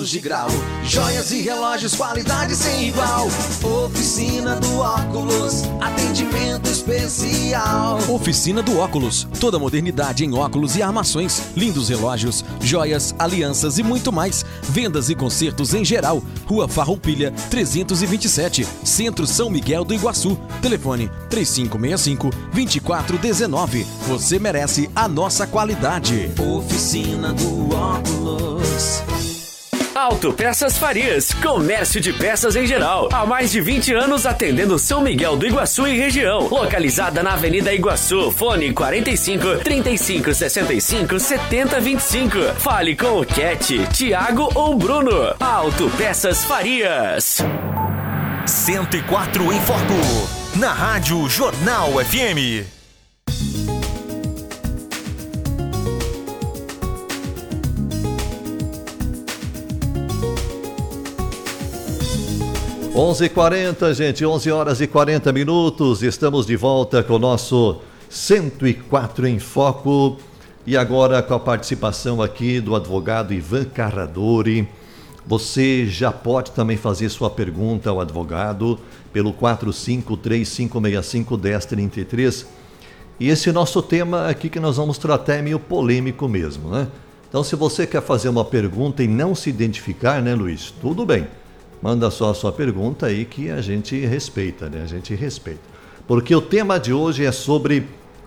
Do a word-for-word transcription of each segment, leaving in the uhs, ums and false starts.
centímetros de grau. Joias e relógios, qualidade sem igual. Oficina do Óculos, atendimento especial. Oficina do Óculos, toda modernidade em óculos e armações, lindos relógios, joias, alianças e muito mais. Vendas e concertos em geral. Rua Farroupilha, trezentos e vinte e sete, Centro São Miguel do Iguaçu. Telefone três cinco seis cinco, dois quatro um nove. Você merece a nossa qualidade. Oficina do Óculos. Autopeças Farias, comércio de peças em geral. Há mais de vinte anos atendendo São Miguel do Iguaçu e região. Localizada na Avenida Iguaçu, fone quarenta e cinco, trinta e cinco, sessenta e cinco, setenta, vinte e cinco. Fale com o Cat, Thiago ou Bruno. Autopeças Farias. cento e quatro em Foco, na Rádio Jornal F M. onze e quarenta, gente, onze horas e quarenta minutos, estamos de volta com o nosso cento e quatro em Foco e agora com a participação aqui do advogado Ivan Carradori. Você já pode também fazer sua pergunta ao advogado pelo quatro cinco três cinco seis cinco, um zero três três. E esse nosso tema aqui que nós vamos tratar é meio polêmico mesmo, né? Então, se você quer fazer uma pergunta e não se identificar, né, Luiz? Tudo bem. Manda só a sua pergunta aí que a gente respeita, né? A gente respeita. Porque o tema de hoje é sobre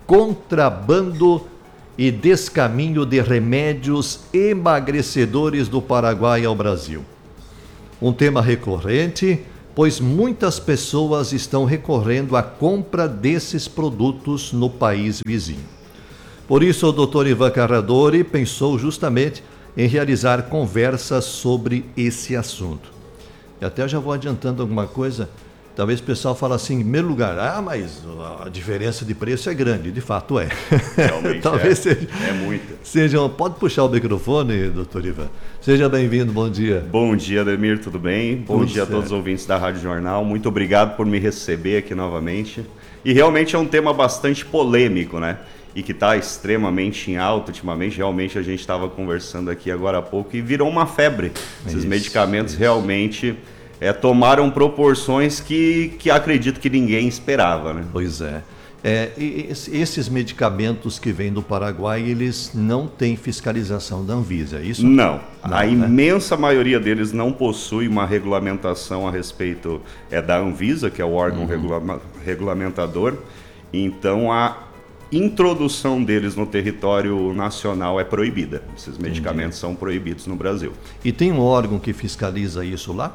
contrabando e descaminho de remédios emagrecedores do Paraguai ao Brasil. Um tema recorrente, pois muitas pessoas estão recorrendo à compra desses produtos no país vizinho. Por isso, o doutor Ivan Carradori pensou justamente em realizar conversas sobre esse assunto. E até já vou adiantando alguma coisa, talvez o pessoal fale assim, em primeiro lugar, ah, mas a diferença de preço é grande, de fato é. Realmente talvez é, seja, é muita. Seja, pode puxar o microfone, doutor Ivan. Seja bem-vindo, bom dia. Bom dia, Ademir, tudo bem? Bom Tudo dia certo. a todos os ouvintes da Rádio Jornal, muito obrigado por me receber aqui novamente. E realmente é um tema bastante polêmico, né? E que está extremamente em alta ultimamente. Realmente a gente estava conversando aqui agora há pouco e virou uma febre. Esses Isso, medicamentos isso. realmente é, tomaram proporções que, que acredito que ninguém esperava, né? Pois é. É, e esses medicamentos que vêm do Paraguai, eles não têm fiscalização da Anvisa, é isso? Não, Não, a né? imensa maioria deles não possui uma regulamentação a respeito é, da Anvisa, que é o órgão Uhum. regula- regulamentador. Então a introdução deles no território nacional é proibida. Esses medicamentos são proibidos no Brasil. E tem um órgão que fiscaliza isso lá?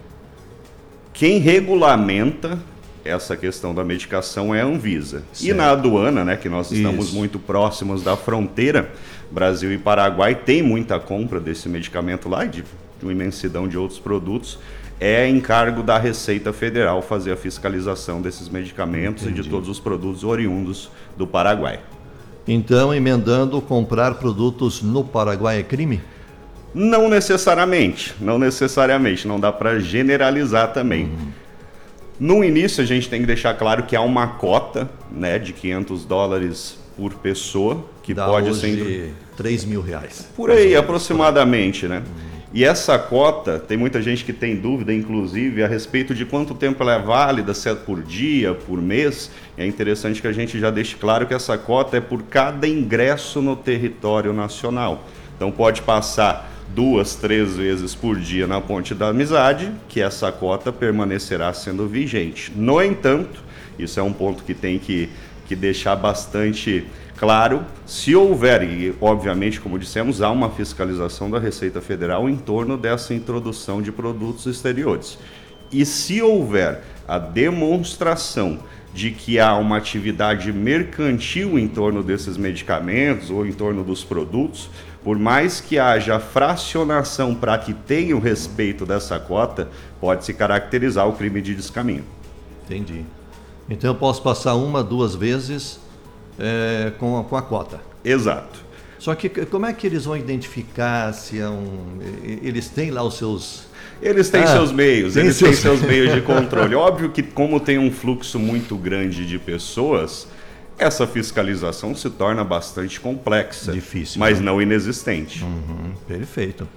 Quem regulamenta essa questão da medicação é a Anvisa. E Certo. na aduana, né, que nós estamos Isso. muito próximos da fronteira, Brasil e Paraguai tem muita compra desse medicamento lá e de, de uma imensidão de outros produtos. É encargo da Receita Federal fazer a fiscalização desses medicamentos Entendi. e de todos os produtos oriundos do Paraguai. Então, emendando, comprar produtos no Paraguai é crime? Não necessariamente, não necessariamente, não dá para generalizar também. Uhum. No início a gente tem que deixar claro que há uma cota, né, de quinhentos dólares por pessoa, que Dá pode hoje ser três mil reais. por aí aproximadamente, né? E essa cota, tem muita gente que tem dúvida, inclusive, a respeito de quanto tempo ela é válida, se é por dia, por mês. É interessante que a gente já deixe claro que essa cota é por cada ingresso no território nacional. Então pode passar duas, três vezes por dia na Ponte da Amizade, que essa cota permanecerá sendo vigente. No entanto, isso é um ponto que tem que, que deixar bastante claro, se houver, e obviamente, como dissemos, há uma fiscalização da Receita Federal em torno dessa introdução de produtos exteriores. E se houver a demonstração de que há uma atividade mercantil em torno desses medicamentos ou em torno dos produtos, por mais que haja fracionação para que tenha o respeito dessa cota, pode se caracterizar o crime de descaminho. Entendi. Então eu posso passar uma, duas vezes é, com, a, com a cota. Exato. Só que como é que eles vão identificar se é um... Eles têm lá os seus... Eles têm Ah, seus meios, tem eles seus- têm seus meios de controle. Óbvio que como tem um fluxo muito grande de pessoas, essa fiscalização se torna bastante complexa, Difícil, mas né? não inexistente. Uhum, perfeito.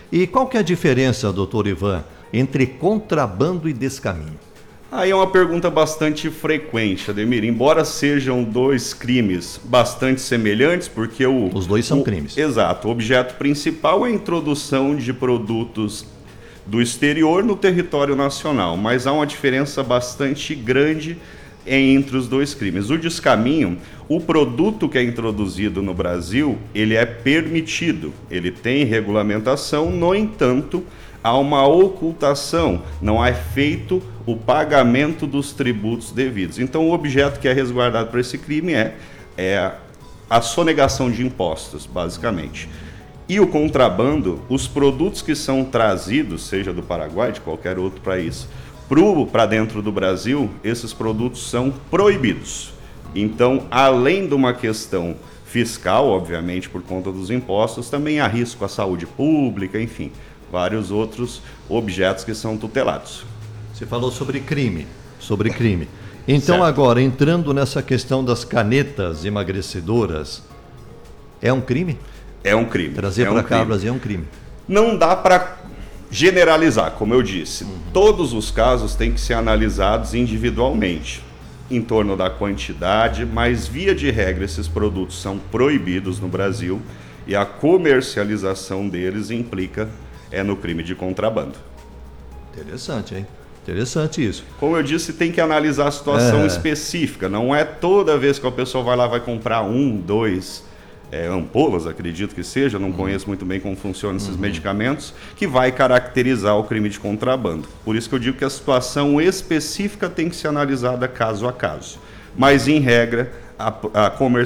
E qual que é a diferença, doutor Ivan, entre contrabando e descaminho? Aí é uma pergunta bastante frequente, Ademir. Embora sejam dois crimes bastante semelhantes, porque o... Os dois são o, crimes. Exato. O objeto principal é a introdução de produtos do exterior no território nacional, mas há uma diferença bastante grande entre os dois crimes. O descaminho, o produto que é introduzido no Brasil, ele é permitido, ele tem regulamentação, no entanto, há uma ocultação, não é feito o pagamento dos tributos devidos. Então, o objeto que é resguardado por esse crime é, é a sonegação de impostos, basicamente. E o contrabando, os produtos que são trazidos, seja do Paraguai, de qualquer outro país, para dentro do Brasil, esses produtos são proibidos. Então, além de uma questão fiscal, obviamente, por conta dos impostos, também há risco à saúde pública, enfim, vários outros objetos que são tutelados. Você falou sobre crime, sobre crime. Então, Certo. agora, entrando nessa questão das canetas emagrecedoras, é um crime? É um crime. Trazer é um para cá, crime. Brasil, é um crime. Não dá para generalizar, como eu disse. Uhum. Todos os casos têm que ser analisados individualmente, em torno da quantidade, mas via de regra esses produtos são proibidos no Brasil e a comercialização deles implica é no crime de contrabando. Interessante, hein? Interessante isso. Como eu disse, tem que analisar a situação É. específica. Não é toda vez que a pessoa vai lá vai comprar um, dois é, ampolas, acredito que seja, não uhum. conheço muito bem como funcionam esses uhum. medicamentos, que vai caracterizar o crime de contrabando. Por isso que eu digo que a situação específica tem que ser analisada caso a caso. Mas, em regra, a, a comercialização